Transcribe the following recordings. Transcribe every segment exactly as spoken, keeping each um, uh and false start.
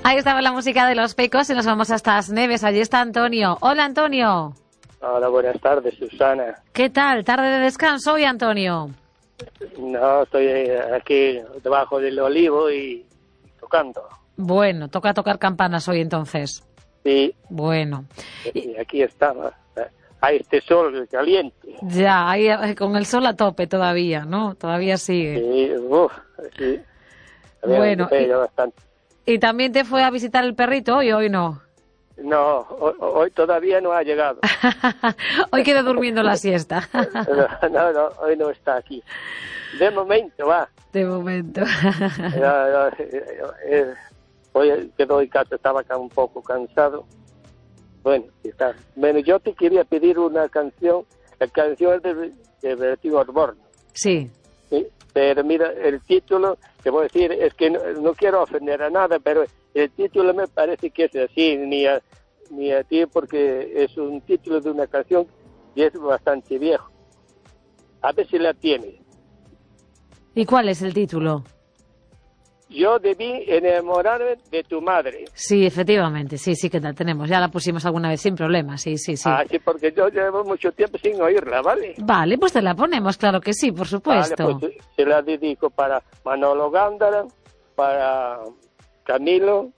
Ahí estaba la música de Los Pecos y nos vamos hasta As Neves. Allí está Antonio. Hola, Antonio. Hola, buenas tardes, Susana. ¿Qué tal? ¿Tarde de descanso hoy, Antonio? No, estoy aquí debajo del olivo y tocando. Bueno, toca tocar campanas hoy entonces. Sí. Bueno. Y aquí estamos. Hay este sol caliente. Ya, ahí con el sol a tope todavía, ¿no? Todavía sigue. Sí, uff, sí. Bueno, y, bastante. ¿Y también te fue a visitar el perrito hoy o hoy no? No, hoy, hoy todavía no ha llegado. Hoy queda durmiendo la siesta. no, no, no, hoy no está aquí. De momento, va. De momento. no, no, eh, hoy quedó en casa, estaba acá un poco cansado. Bueno, está. Bueno, yo te quería pedir una canción, la canción de, de Bertín Osborne. Sí. Sí. Pero mira, el título, te voy a decir, es que no, no quiero ofender a nada, pero el título me parece que es así, ni a, ni a ti, porque es un título de una canción y es bastante viejo. A ver si la tienes. ¿Y cuál es el título? Yo debí enamorarme de tu madre. Sí, efectivamente, sí, sí que la tenemos. Ya la pusimos alguna vez sin problema, sí, sí, sí. Ah, sí, porque yo llevo mucho tiempo sin oírla, ¿vale? Vale, pues te la ponemos, claro que sí, por supuesto. Vale, pues se la dedico para Manolo Gándara, para Camilo,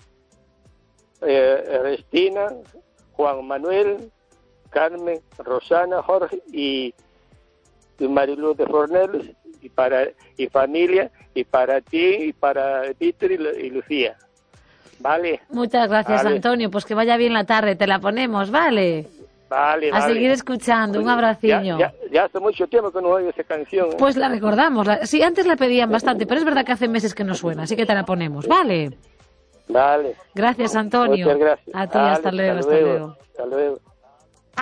eh, Ernestina, Juan Manuel, Carmen, Rosana, Jorge y, y Mariluz de Fornelos, y para y familia, y para ti, y para Víctor y, y Lucía. ¿Vale? Muchas gracias, vale. Antonio, pues que vaya bien la tarde, te la ponemos, ¿vale? Vale, A vale. seguir escuchando, Oye, un abraciño. Ya, ya, ya hace mucho tiempo que no oigo esa canción. ¿eh? Pues la recordamos. La, sí, antes la pedían bastante, pero es verdad que hace meses que no suena, así que te la ponemos, ¿vale? Vale. Gracias, Antonio. Muchas gracias. A ti, vale, hasta luego, hasta luego. Hasta luego.